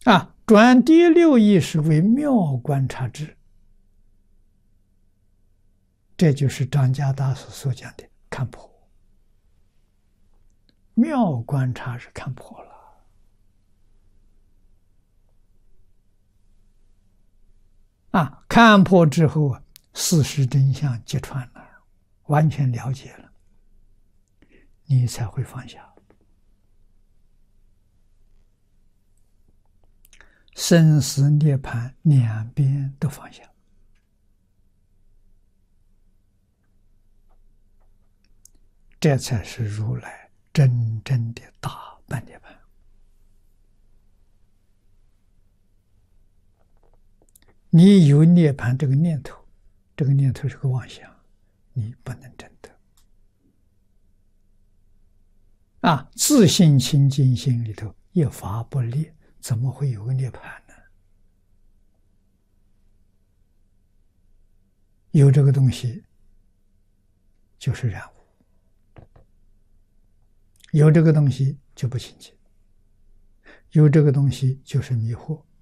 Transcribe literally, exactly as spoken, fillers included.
啊，转第六意识为妙观察智，这就是张家大师所讲的看破。妙观察是看破了啊，看破之后啊，事实真相揭穿了，完全了解了，你才会放下。生死涅槃两边都放下，这才是如来真正的大般涅槃。你有涅槃这个念头，这个念头是个妄想，你不能证得。啊，自信清净心里头一法不立，怎么会有个涅槃呢？有这个东西就是染污，有这个东西就不清净，有这个东西就是迷惑。